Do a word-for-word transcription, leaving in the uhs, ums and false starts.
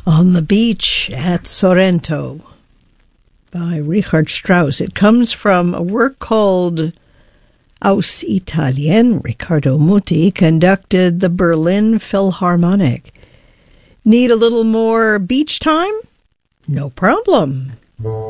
On the Beach at Sorrento by Richard Strauss. It comes from a work called Aus Italien. Riccardo Muti conducted the Berlin Philharmonic. Need a little more beach time? No problem.